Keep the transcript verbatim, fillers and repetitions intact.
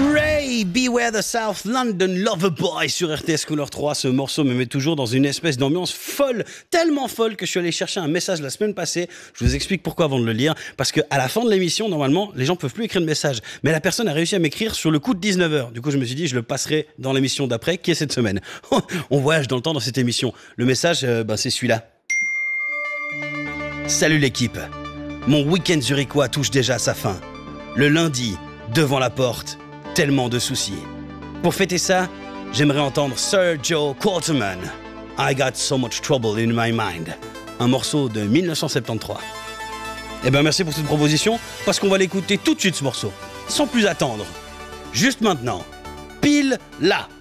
Ray, Beware the South London Loverboy sur R T S Couleur trois. Ce morceau me met toujours dans une espèce d'ambiance folle, tellement folle que je suis allé chercher un message la semaine passée. Je vous explique pourquoi avant de le lire. Parce qu'à la fin de l'émission, normalement, les gens peuvent plus écrire de message. Mais la personne a réussi à m'écrire sur le coup de dix-neuf heures. Du coup, je me suis dit, je le passerai dans l'émission d'après, qui est cette semaine. On voyage dans le temps dans cette émission. Le message, euh, bah, c'est celui-là. Salut l'équipe. Mon week-end zurichois touche déjà à sa fin. Le lundi, devant la porte, tellement de soucis. Pour fêter ça, j'aimerais entendre Sir Joe Quarterman. I got so much trouble in my mind. Un morceau de dix-neuf cent soixante-treize. Eh ben merci pour cette proposition, parce qu'on va l'écouter tout de suite ce morceau, sans plus attendre. Juste maintenant, pile là.